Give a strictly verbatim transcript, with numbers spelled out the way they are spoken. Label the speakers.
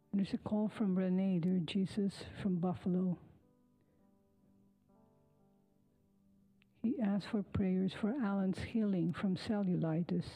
Speaker 1: There's a call from Renee, dear Jesus, from Buffalo. He asked for prayers for Alan's healing from cellulitis.